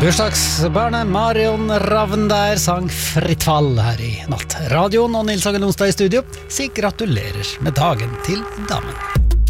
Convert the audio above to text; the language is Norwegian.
Bursdagsbarnet Marion Ravn der sang Fritt fall her I natt. Radioen og Nils Hagen Onsdag I studio sier gratulerer med dagen til damen.